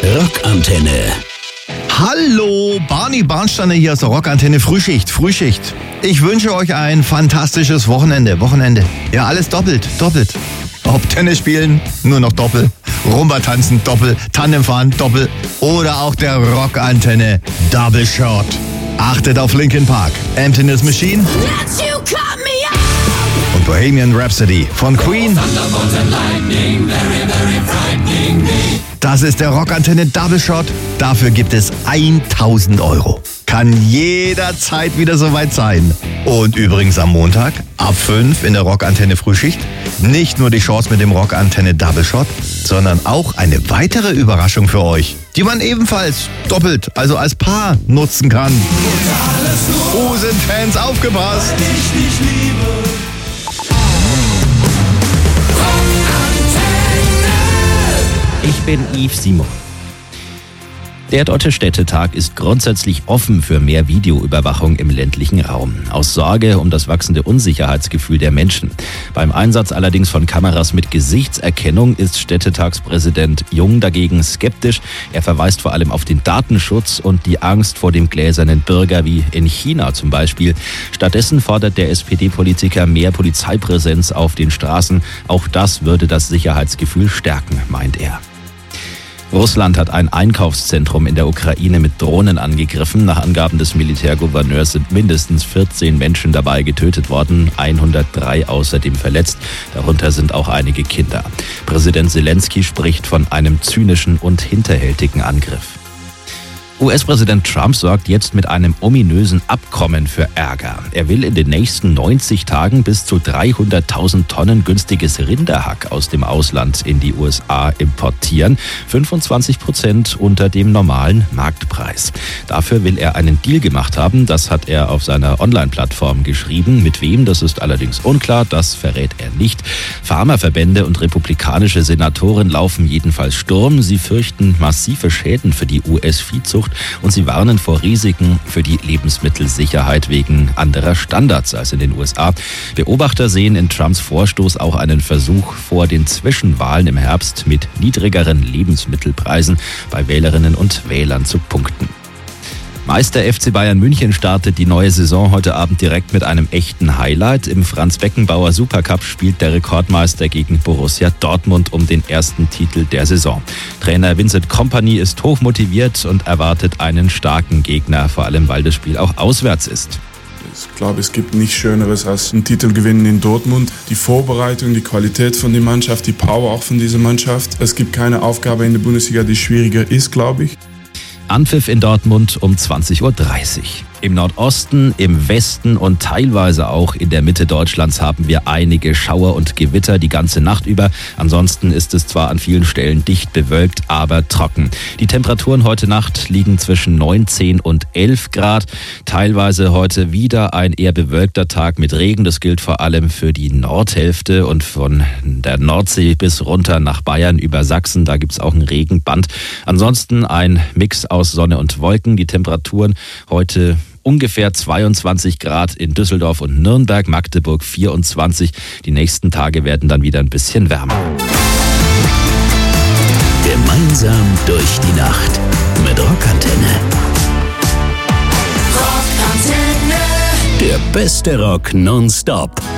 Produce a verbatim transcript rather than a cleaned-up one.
Rockantenne. Hallo, Barney Barnsteiner hier aus der Rockantenne Frühschicht, Frühschicht. Ich wünsche euch ein fantastisches Wochenende, Wochenende. Ja, alles doppelt, doppelt. Ob Tennis spielen, nur noch doppelt. Rumba tanzen, doppelt. Tandem fahren, doppelt. Oder auch der Rockantenne Double Shot. Achtet auf Linkin Park, Emptiness Machine und Bohemian Rhapsody von Queen. Das ist der Rockantenne Double Shot. Dafür gibt es tausend Euro. Kann jederzeit wieder soweit sein. Und übrigens am Montag ab fünf in der Rockantenne Frühschicht nicht nur die Chance mit dem Rockantenne Double Shot, sondern auch eine weitere Überraschung für euch, die man ebenfalls doppelt, also als Paar nutzen kann. Wo sind Fans? Aufgepasst! Ich bin Yves Simon. Der Deutsche Städtetag ist grundsätzlich offen für mehr Videoüberwachung im ländlichen Raum. Aus Sorge um das wachsende Unsicherheitsgefühl der Menschen. Beim Einsatz allerdings von Kameras mit Gesichtserkennung ist Städtetagspräsident Jung dagegen skeptisch. Er verweist vor allem auf den Datenschutz und die Angst vor dem gläsernen Bürger wie in China zum Beispiel. Stattdessen fordert der S P D-Politiker mehr Polizeipräsenz auf den Straßen. Auch das würde das Sicherheitsgefühl stärken, meint er. Russland hat ein Einkaufszentrum in der Ukraine mit Drohnen angegriffen. Nach Angaben des Militärgouverneurs sind mindestens vierzehn Menschen dabei getötet worden, hundertdrei außerdem verletzt. Darunter sind auch einige Kinder. Präsident Zelensky spricht von einem zynischen und hinterhältigen Angriff. U S-Präsident Trump sorgt jetzt mit einem ominösen Abkommen für Ärger. Er will in den nächsten neunzig Tagen bis zu dreihunderttausend Tonnen günstiges Rinderhack aus dem Ausland in die U S A importieren. fünfundzwanzig Prozent unter dem normalen Marktpreis. Dafür will er einen Deal gemacht haben. Das hat er auf seiner Online-Plattform geschrieben. Mit wem, das ist allerdings unklar. Das verrät er nicht. Pharmaverbände und republikanische Senatoren laufen jedenfalls Sturm. Sie fürchten massive Schäden für die U S-Viehzucht. Und sie warnen vor Risiken für die Lebensmittelsicherheit wegen anderer Standards als in den U S A. Beobachter sehen in Trumps Vorstoß auch einen Versuch vor den Zwischenwahlen im Herbst mit niedrigeren Lebensmittelpreisen bei Wählerinnen und Wählern zu punkten. Meister F C Bayern München startet die neue Saison heute Abend direkt mit einem echten Highlight. Im Franz-Beckenbauer Supercup spielt der Rekordmeister gegen Borussia Dortmund um den ersten Titel der Saison. Trainer Vincent Kompany ist hochmotiviert und erwartet einen starken Gegner, vor allem weil das Spiel auch auswärts ist. Ich glaube, es gibt nichts Schöneres als einen Titel gewinnen in Dortmund. Die Vorbereitung, die Qualität von der Mannschaft, die Power auch von dieser Mannschaft. Es gibt keine Aufgabe in der Bundesliga, die schwieriger ist, glaube ich. Anpfiff in Dortmund um zwanzig Uhr dreißig. Im Nordosten, im Westen und teilweise auch in der Mitte Deutschlands haben wir einige Schauer und Gewitter die ganze Nacht über. Ansonsten ist es zwar an vielen Stellen dicht bewölkt, aber trocken. Die Temperaturen heute Nacht liegen zwischen neunzehn und elf Grad. Teilweise heute wieder ein eher bewölkter Tag mit Regen. Das gilt vor allem für die Nordhälfte und von der Nordsee bis runter nach Bayern über Sachsen. Da gibt's auch ein Regenband. Ansonsten ein Mix aus Sonne und Wolken. Die Temperaturen heute ungefähr zweiundzwanzig Grad in Düsseldorf und Nürnberg, Magdeburg vierundzwanzig. Die nächsten Tage werden dann wieder ein bisschen wärmer. Gemeinsam durch die Nacht mit Rockantenne. Rockantenne. Der beste Rock nonstop.